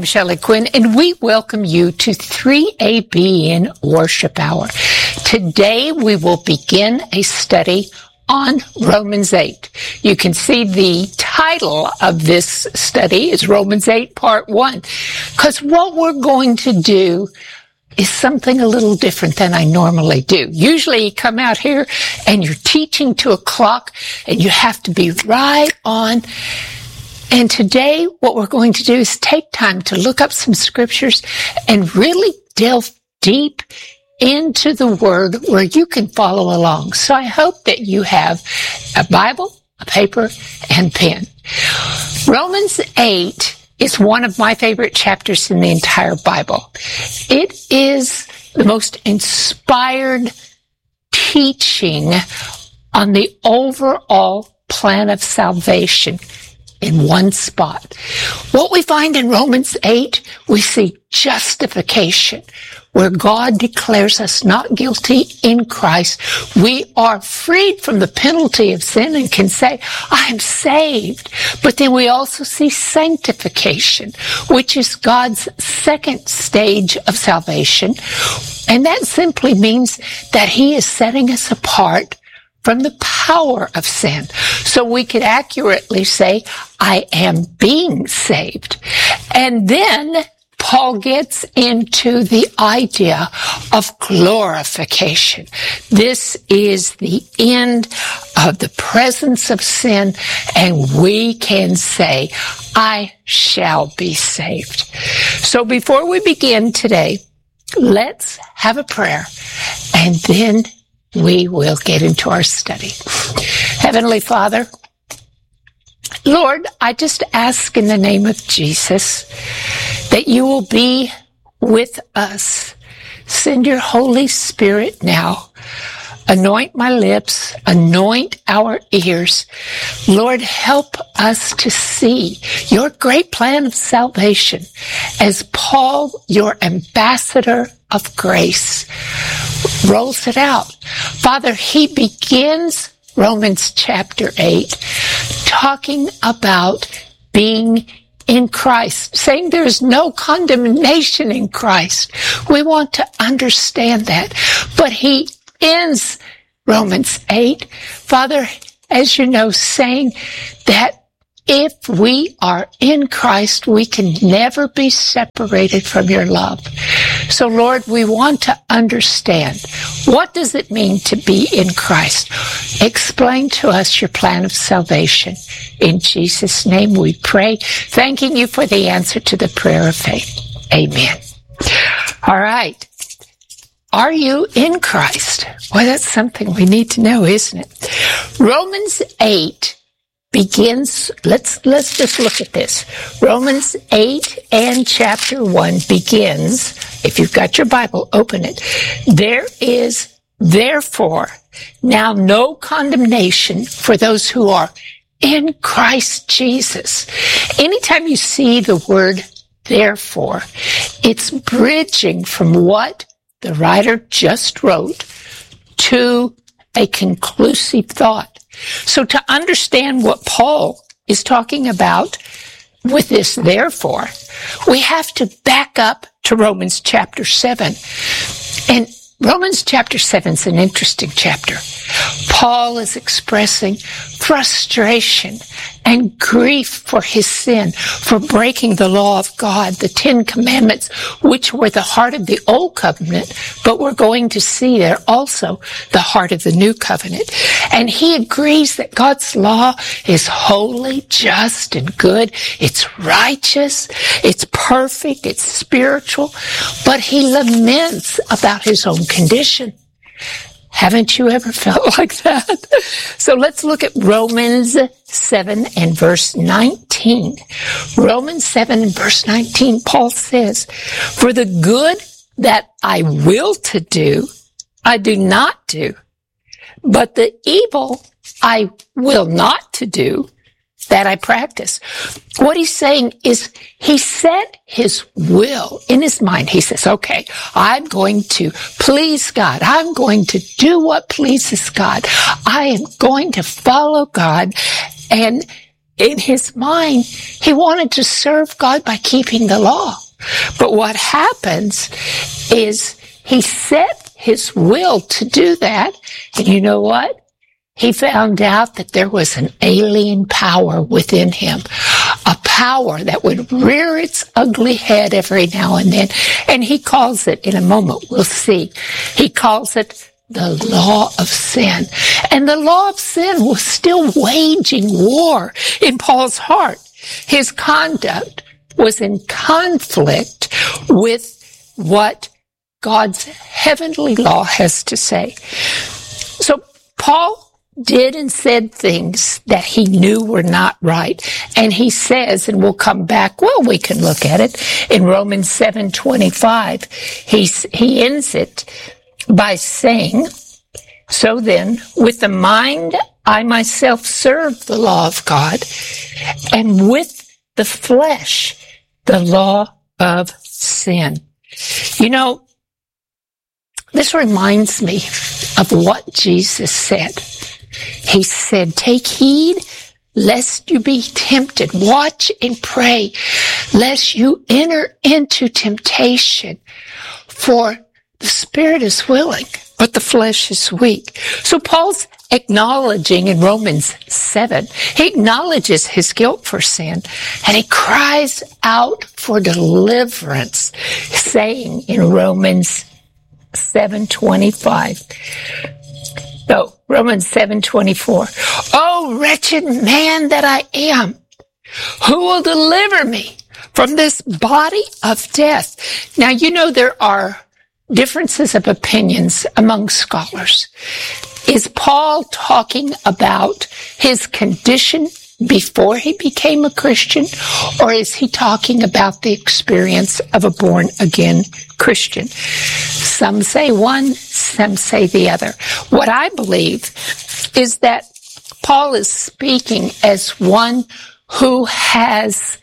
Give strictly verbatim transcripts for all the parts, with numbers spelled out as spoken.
I'm Shelley Quinn, and we welcome you to three A B N Worship Hour. Today, we will begin a study on Romans eight. You can see the title of this study is Romans eight Part one, because what we're going to do is something a little different than I normally do. Usually you come out here and you're teaching to a clock and you have to be right on. And today what we're going to do is take time to look up some scriptures and really delve deep into the Word where you can follow along. So I hope that you have a Bible, a paper, and pen. Romans eight is one of my favorite chapters in the entire Bible. It is the most inspired teaching on the overall plan of salvation in one spot. What we find in Romans eight, we see justification, where God declares us not guilty in Christ. We are freed from the penalty of sin and can say, I am saved. But then we also see sanctification, which is God's second stage of salvation. And that simply means that He is setting us apart from the power of sin. So we could accurately say, I am being saved. And then Paul gets into the idea of glorification. This is the end of the presence of sin, and we can say, I shall be saved. So before we begin today, let's have a prayer, and then we will get into our study. Heavenly Father, Lord, I just ask in the name of Jesus that you will be with us. Send your Holy Spirit now. Anoint my lips, anoint our ears. Lord, help us to see your great plan of salvation as Paul, your ambassador of grace, rolls it out. Father, he begins Romans chapter eight talking about being in Christ, saying there is no condemnation in Christ. We want to understand that. But he ends Romans eight, Father, as you know, saying that if we are in Christ, we can never be separated from your love. So, Lord, we want to understand, what does it mean to be in Christ? Explain to us your plan of salvation. In Jesus' name we pray, thanking you for the answer to the prayer of faith. Amen. All right. Are you in Christ? Well, that's something we need to know, isn't it? Romans eight begins, let's, let's just look at this. Romans eight and chapter one begins, if you've got your Bible, open it. There is therefore now no condemnation for those who are in Christ Jesus. Anytime you see the word therefore, it's bridging from what the writer just wrote to a conclusive thought. So to understand what Paul is talking about with this therefore, we have to back up to Romans chapter seven. And Romans chapter seven is an interesting chapter. Paul is expressing frustration and grief for his sin, for breaking the law of God, the Ten Commandments, which were the heart of the Old Covenant, but we're going to see they're also the heart of the New Covenant. And he agrees that God's law is holy, just, and good. It's righteous, it's perfect, it's spiritual, but he laments about his own condition. Haven't you ever felt like that? So let's look at Romans seven and verse nineteen. Romans seven and verse nineteen, Paul says, for the good that I will to do, I do not do, but the evil I will not to do, that I practice. What he's saying is he set his will in his mind. He says, okay, I'm going to please God. I'm going to do what pleases God. I am going to follow God. And in his mind, he wanted to serve God by keeping the law. But what happens is he set his will to do that. And you know what? He found out that there was an alien power within him, a power that would rear its ugly head every now and then. And he calls it, in a moment, we'll see, he calls it the law of sin. And the law of sin was still waging war in Paul's heart. His conduct was in conflict with what God's heavenly law has to say. So Paul did and said things that he knew were not right. And he says, and we'll come back, well, we can look at it, in Romans seven twenty-five, he, he ends it by saying, so then, with the mind, I myself serve the law of God, and with the flesh, the law of sin. You know, this reminds me of what Jesus said. He said, take heed lest you be tempted. Watch and pray lest you enter into temptation. For the spirit is willing, but the flesh is weak. So Paul's acknowledging in Romans seven, he acknowledges his guilt for sin, and he cries out for deliverance, saying in Romans seven twenty-five, no, Romans seven twenty-four, oh, wretched man that I am, who will deliver me from this body of death? Now, you know, there are differences of opinions among scholars. Is Paul talking about his condition before he became a Christian, or is he talking about the experience of a born-again Christian? Some say one, some say the other. What I believe is that Paul is speaking as one who has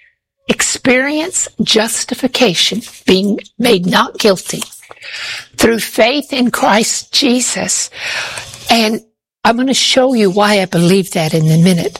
experienced justification, being made not guilty, through faith in Christ Jesus. And I'm going to show you why I believe that in a minute.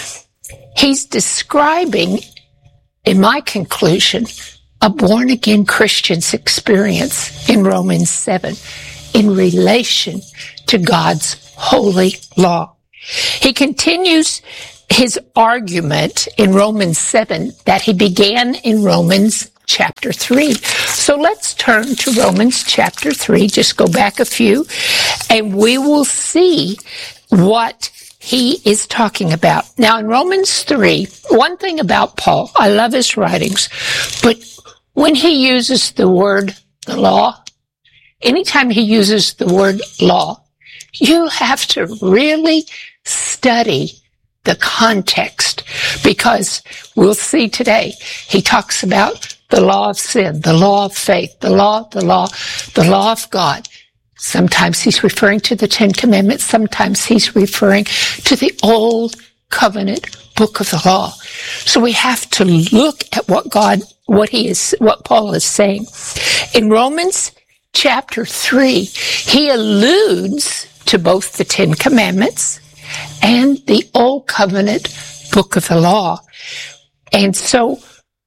He's describing, in my conclusion, a born-again Christian's experience in Romans seven in relation to God's holy law. He continues his argument in Romans seven that he began in Romans chapter three. So let's turn to Romans chapter three. Just go back a few, and we will see what he is talking about. Now, in Romans three, one thing about Paul, I love his writings, but when he uses the word the law, anytime he uses the word law, you have to really study the context, because we'll see today, he talks about the law of sin, the law of faith, the law, the law, the law of God. Sometimes he's referring to the Ten Commandments. Sometimes he's referring to the Old Covenant book of the law. So we have to look at what God, what he is, what Paul is saying. In Romans chapter three, he alludes to both the Ten Commandments and the Old Covenant book of the law. And so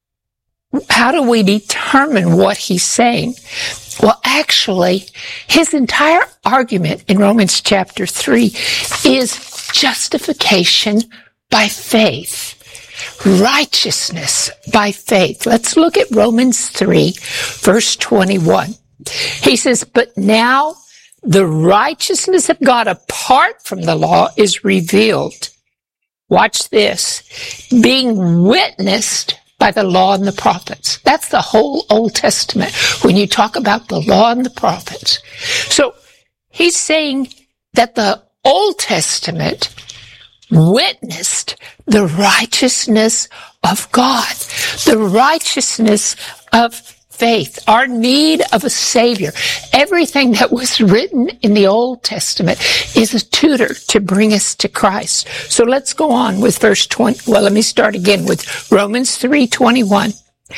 how do we determine what he's saying? Well, actually, his entire argument in Romans chapter three is justification by faith, righteousness by faith. Let's look at Romans three, verse twenty-one. He says, but now the righteousness of God apart from the law is revealed. Watch this. Being witnessed by the law and the prophets. That's the whole Old Testament when you talk about the law and the prophets. So he's saying that the Old Testament witnessed the righteousness of God, the righteousness of faith, our need of a Savior. Everything that was written in the Old Testament is a tutor to bring us to Christ. So let's go on with verse twenty. Well, let me start again with Romans three twenty-one.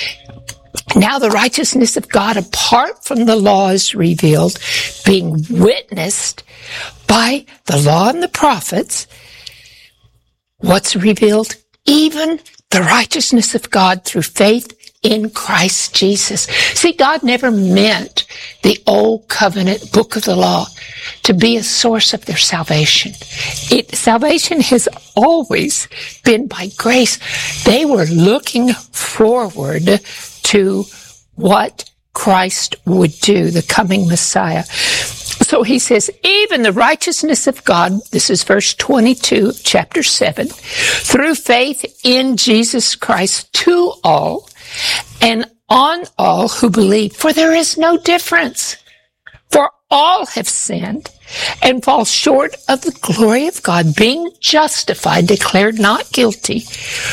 Now the righteousness of God apart from the law is revealed, being witnessed by the law and the prophets. What's revealed? even the righteousness of God through faith in Christ Jesus. See, God never meant the old covenant book of the law to be a source of their salvation. It, salvation has always been by grace. They were looking forward to what Christ would do, the coming Messiah. So he says, even the righteousness of God, this is verse twenty-two, chapter seven, through faith in Jesus Christ to all and on all who believe. For there is no difference. For all have sinned and fall short of the glory of God, being justified, declared not guilty,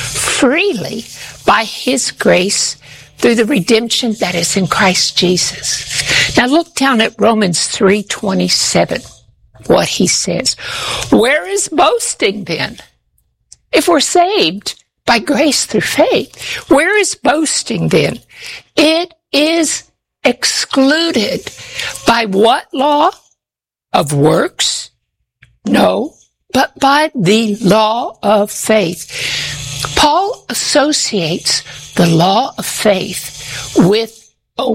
freely by his grace through the redemption that is in Christ Jesus. Now look down at Romans three twenty-seven, what he says. Where is boasting then? If we're saved by grace through faith, where is boasting then? It is excluded. By what law? Of works? No, but by the law of faith. Paul associates the law of faith with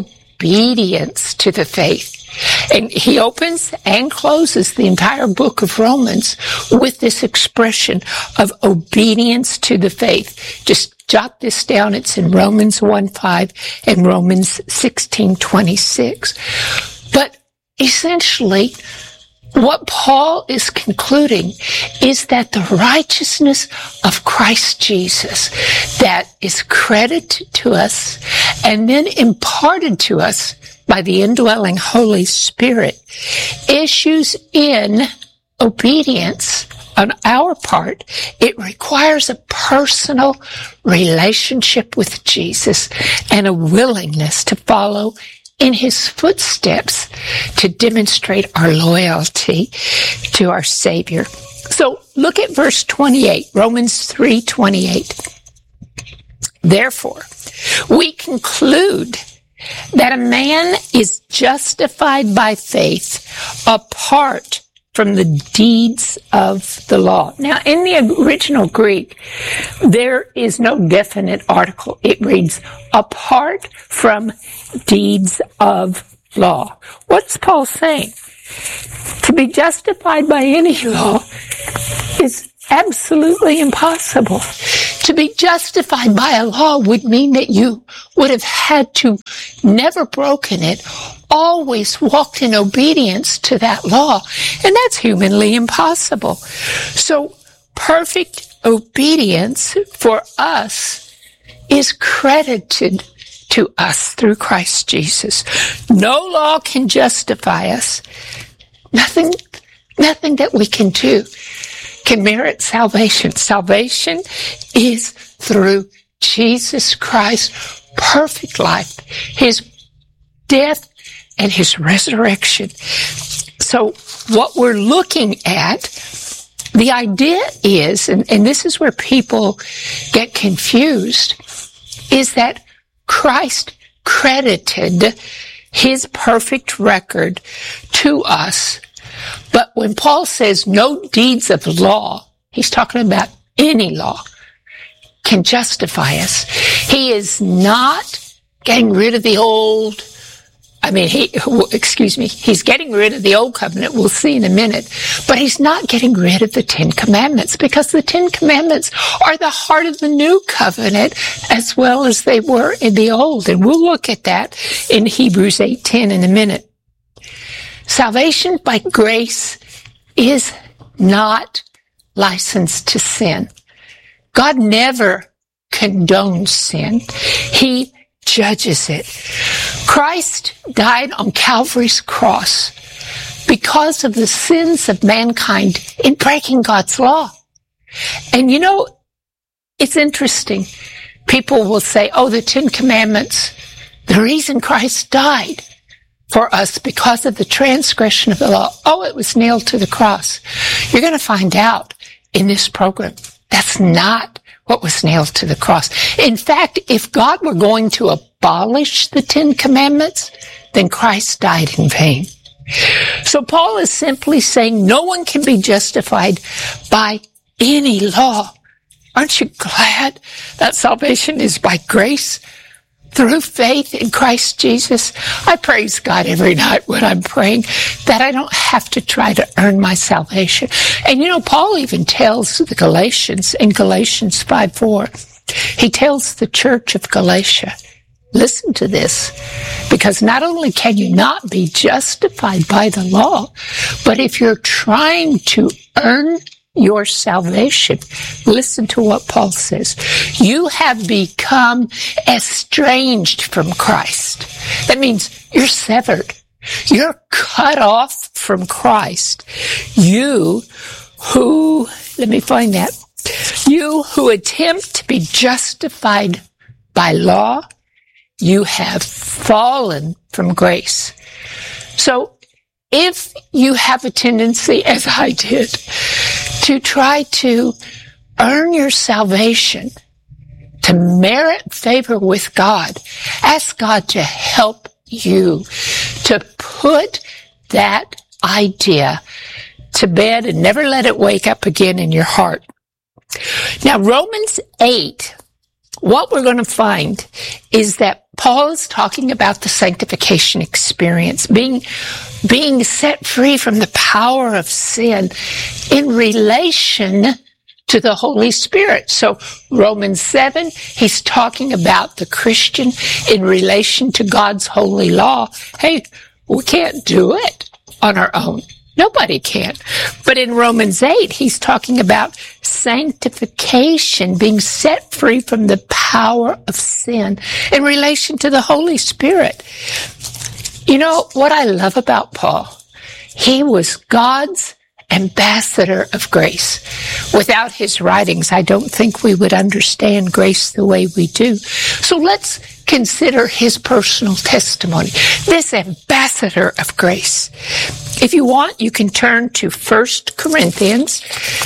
obedience to the faith. And he opens and closes the entire book of Romans with this expression of obedience to the faith. Just jot this down. It's in Romans one five and Romans sixteen twenty-six. But essentially, what Paul is concluding is that the righteousness of Christ Jesus that is credited to us and then imparted to us by the indwelling Holy Spirit issues in obedience on our part. It requires a personal relationship with Jesus and a willingness to follow in his footsteps to demonstrate our loyalty to our Savior. So look at verse twenty-eight, Romans three twenty-eight. Therefore, we conclude that a man is justified by faith apart from the deeds of the law. Now, in the original Greek, there is no definite article. It reads, apart from deeds of law. What's Paul saying? To be justified by any law is absolutely impossible. To be justified by a law would mean that you would have had to never broken it, always walked in obedience to that law, and that's humanly impossible. So perfect obedience for us is credited to us through Christ Jesus. No law can justify us. Nothing, nothing that we can do can merit salvation. Salvation is through Jesus Christ's perfect life, his death and his resurrection. So what we're looking at, the idea is, and, and this is where people get confused, is that Christ credited his perfect record to us. But when Paul says no deeds of law, he's talking about any law can justify us. He is not getting rid of the old, I mean, he, excuse me, he's getting rid of the old covenant, we'll see in a minute, but he's not getting rid of the Ten Commandments, because the Ten Commandments are the heart of the new covenant as well as they were in the old. And we'll look at that in Hebrews eight ten in a minute. Salvation by grace is not licensed to sin. God never condones sin. He judges it. Christ died on Calvary's cross because of the sins of mankind in breaking God's law. And you know, it's interesting. People will say, oh, the Ten Commandments, the reason Christ died for us because of the transgression of the law. Oh, it was nailed to the cross. You're going to find out in this program that's not what was nailed to the cross. In fact, if God were going to abolish the Ten Commandments, then Christ died in vain. So Paul is simply saying no one can be justified by any law Aren't you glad that salvation is by grace through faith in Christ Jesus? I praise God every night when I'm praying that I don't have to try to earn my salvation. And you know, Paul even tells the Galatians in Galatians five four, he tells the church of Galatia, listen to this, because not only can you not be justified by the law, but if you're trying to earn your salvation, listen to what Paul says. You have become estranged from Christ. That means you're severed. You're cut off from Christ. You who, let me find that, you who attempt to be justified by law, you have fallen from grace. So if you have a tendency, as I did, to try to earn your salvation, to merit favor with God, ask God to help you to put that idea to bed and never let it wake up again in your heart. Now, Romans eight, what we're going to find is that Paul is talking about the sanctification experience, being, being set free from the power of sin in relation to the Holy Spirit. So Romans seven, he's talking about the Christian in relation to God's holy law. Hey, we can't do it on our own. Nobody can. But in Romans eight, he's talking about sanctification, being set free from the power of sin in relation to the Holy Spirit. You know, what I love about Paul, he was God's ambassador of grace. Without his writings, I don't think we would understand grace the way we do. So let's consider his personal testimony, this ambassador of grace. If you want, you can turn to First Corinthians,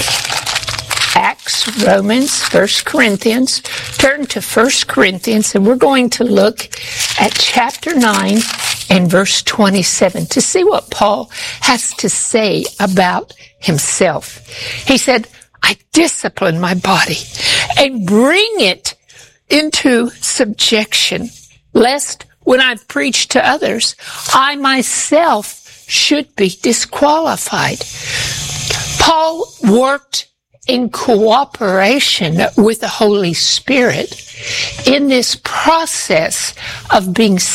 Acts, Romans, First Corinthians. Turn to First Corinthians, and we're going to look at chapter nine and verse twenty-seven to see what Paul has to say about himself. He said, I discipline my body and bring it into subjection, lest when I preach to others, I myself should be disqualified. Paul worked in cooperation with the Holy Spirit in this process of being